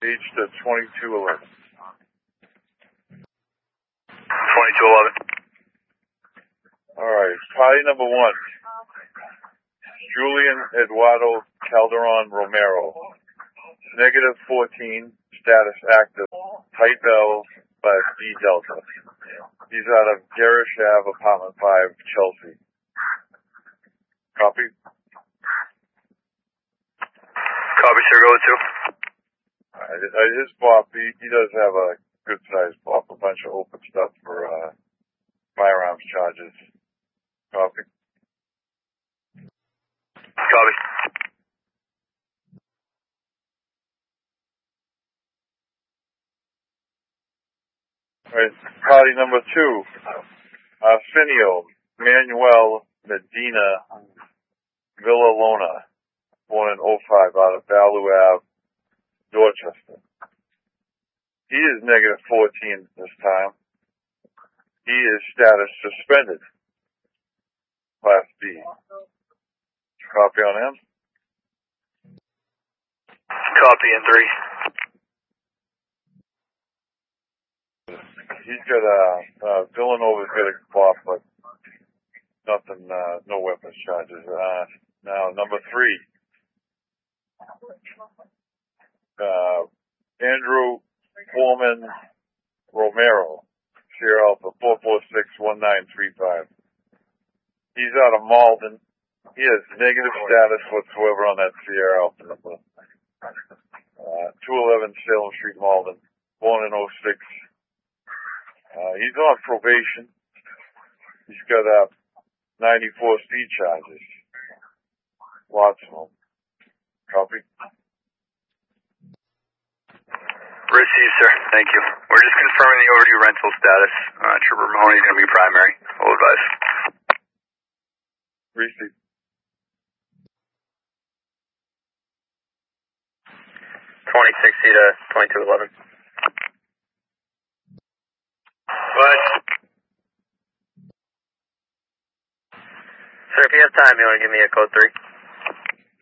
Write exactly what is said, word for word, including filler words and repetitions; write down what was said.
Aged at twenty-two eleven. twenty-two eleven. Alright, party number one. Julian Eduardo Calderon Romero. Negative fourteen, status active. Tight Bell by D Delta. He's out of Garish Ave, apartment five, Chelsea. Copy? Copy, sir. Go with two. I, I just bought, he, he does have a good sized bought a bunch of open stuff for uh, firearms charges. Copy? Copy. Alright, party number two. Arsenio Manuel Medina Villalona, born in oh five, out of Ballou Ave, Dorchester. He is negative fourteen this time. He is status suspended. Class B. Copy on him? Copy in three. He's got a, uh, Villanova's got a clock, but nothing, uh, no weapons charges. Uh, now, number three. Uh, Andrew Foreman Romero, Sierra Alpha four four six one nine three five. He's out of Malden. He has negative status whatsoever on that Sierra Alpha number. Uh, two eleven Salem Street, Malden. Born in oh six. Uh, he's on probation. He's got, uh, ninety-four speed charges. Lots of them. Copy? Received, sir. Thank you. We're just confirming the overdue rental status. Uh, Trooper Mahoney is going to be primary. Full advice. Received. twenty sixty to twenty-two eleven. What? Sir, if you have time, you want to give me a code three?